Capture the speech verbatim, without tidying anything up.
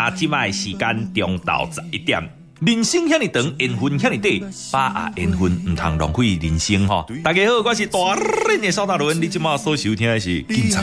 那即摆时间中昼十一点。人生遐尼长，缘分遐尼短，把握缘分，唔通浪费人生吼。大家好，我是大人的邵大伦，你即马所收听的是《警察